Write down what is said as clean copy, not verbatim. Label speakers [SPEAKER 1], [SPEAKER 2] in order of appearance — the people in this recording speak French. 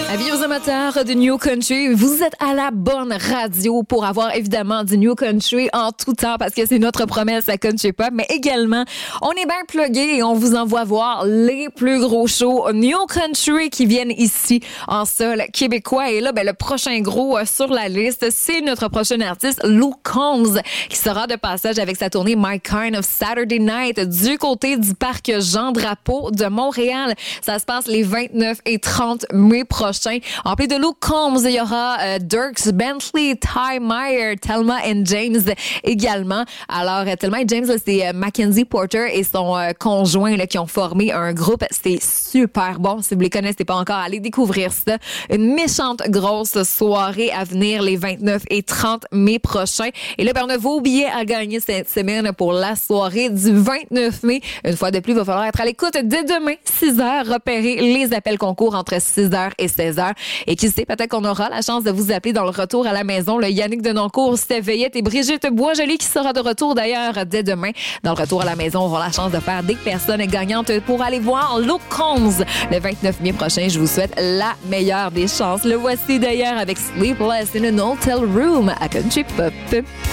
[SPEAKER 1] Avis aux amateurs de New Country, vous êtes à la bonne radio pour avoir évidemment du New Country en tout temps parce que c'est notre promesse à Country Pop, mais également, on est bien plugués et on vous envoie voir les plus gros shows New Country qui viennent ici en sol québécois. Et là, le prochain gros sur la liste, c'est notre prochain artiste, Luke Combs, qui sera de passage avec sa tournée My Kind of Saturday Night du côté du parc Jean-Drapeau de Montréal. Ça se passe les 29 et 30 mai prochains. En plus de Luke Combs, il y aura Dierks Bentley, Ty Meyer, Thelma and James également. Alors, Thelma et James, là, c'est Mackenzie Porter et son conjoint là, qui ont formé un groupe. C'est super bon. Si vous les connaissez pas encore, allez découvrir ça. Une méchante grosse soirée à venir les 29 et 30 mai prochains. Et là, on a vos billets à gagner cette semaine pour la soirée du 29 mai. Une fois de plus, il va falloir être à l'écoute dès demain, 6h, repérer les appels concours entre 6h et 16h. Et qui sait, peut-être qu'on aura la chance de vous appeler dans le retour à la maison. Le Yannick Denoncourt, Steph Veillette et Brigitte Boisjoli qui sera de retour d'ailleurs dès demain. Dans le retour à la maison, on aura la chance de faire des personnes gagnantes pour aller voir Luke Combs le 29 mai prochain. Je vous souhaite la meilleure des chances. Le voici d'ailleurs avec Sleepless in an Hotel Room à Country Pop.